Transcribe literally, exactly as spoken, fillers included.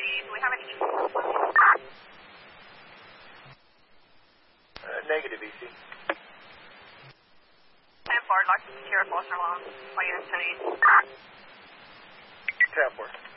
Do we have any? Uh, negative, E C. ten four, I'd like to secure Foster Lawn by unit ten eight. ten four.